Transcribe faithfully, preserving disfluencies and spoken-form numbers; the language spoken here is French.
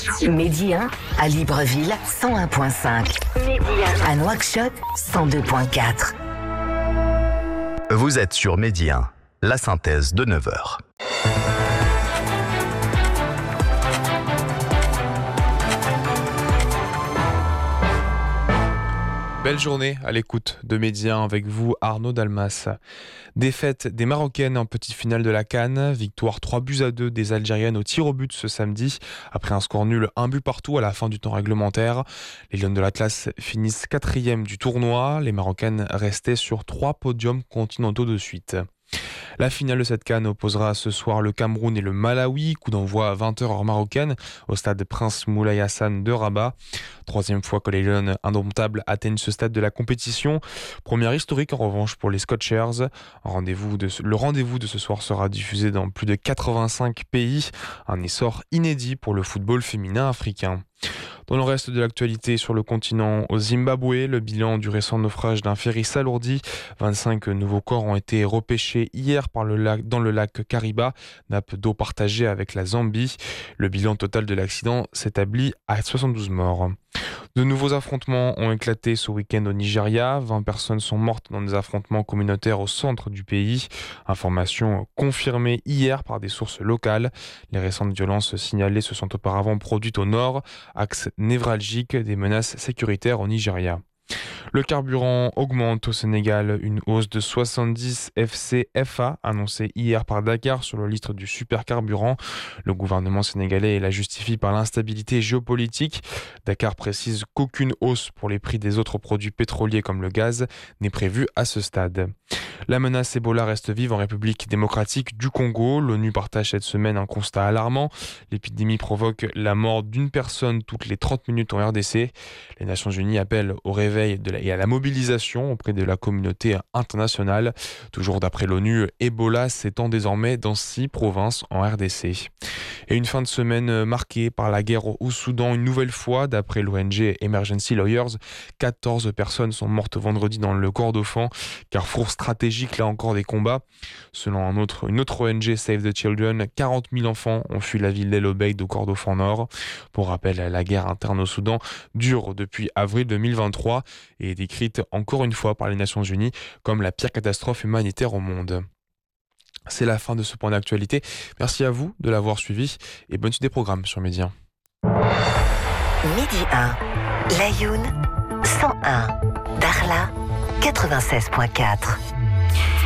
Midi un à Libreville, cent un virgule cinq. Midi un à Nouakchott, cent deux virgule quatre. Vous êtes sur Midi un, la synthèse de neuf heures. Belle journée à l'écoute de Midi un avec vous, Arnaud Dalmas. Défaite des Marocaines en petite finale de la CAN. Victoire trois buts à deux des Algériennes au tir au but ce samedi. Après un score nul, un but partout à la fin du temps réglementaire. Les Lions de l'Atlas finissent quatrième du tournoi. Les Marocaines restaient sur trois podiums continentaux de suite. La finale de cette CAN opposera ce soir le Cameroun et le Malawi, coup d'envoi à vingt heures heure marocaine au stade Prince Moulay Hassan de Rabat. Troisième fois que les Lions indomptables atteignent ce stade de la compétition. Première historique en revanche pour les Scorchers. Rendez-vous de ce, le rendez-vous de ce soir sera diffusé dans plus de quatre-vingt-cinq pays, un essor inédit pour le football féminin africain. Dans le reste de l'actualité sur le continent, au Zimbabwe, le bilan du récent naufrage d'un ferry s'alourdit. vingt-cinq nouveaux corps ont été repêchés hier par le lac, dans le lac Kariba, nappe d'eau partagée avec la Zambie. Le bilan total de l'accident s'établit à soixante-douze morts. De nouveaux affrontements ont éclaté ce week-end au Nigeria. vingt personnes sont mortes dans des affrontements communautaires au centre du pays. Information confirmée hier par des sources locales. Les récentes violences signalées se sont auparavant produites au nord, axe névralgique des menaces sécuritaires au Nigeria. Le carburant augmente au Sénégal, une hausse de soixante-dix C F A annoncée hier par Dakar sur le litre du supercarburant. Le gouvernement sénégalais la justifie par l'instabilité géopolitique. Dakar précise qu'aucune hausse pour les prix des autres produits pétroliers comme le gaz n'est prévue à ce stade. La menace Ebola reste vive en République démocratique du Congo. L'ONU partage cette semaine un constat alarmant. L'épidémie provoque la mort d'une personne toutes les trente minutes en R D C. Les Nations Unies appellent au réveil de la, et à la mobilisation auprès de la communauté internationale. Toujours d'après l'ONU, Ebola s'étend désormais dans six provinces en R D C. Et une fin de semaine marquée par la guerre au Soudan une nouvelle fois. D'après l'O N G Emergency Lawyers, quatorze personnes sont mortes vendredi dans le Kordofan, carrefour stratégique là encore des combats. Selon un autre, une autre O N G, Save the Children, quarante mille enfants ont fui la ville d'El Obeid au Kordofan Nord. Pour rappel, la guerre interne au Soudan dure depuis avril deux mille vingt-trois et est décrite encore une fois par les Nations Unies comme la pire catastrophe humanitaire au monde. C'est la fin de ce point d'actualité. Merci à vous de l'avoir suivi et bonne suite des programmes sur Midi un. Midi un, Layoun, cent un, Darla, quatre-vingt-seize virgule quatre.